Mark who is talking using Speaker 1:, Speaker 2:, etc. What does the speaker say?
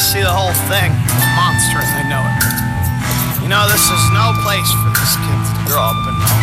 Speaker 1: see the whole thing. Monstrous, I know it. You know, this is no place for these kids to grow up in.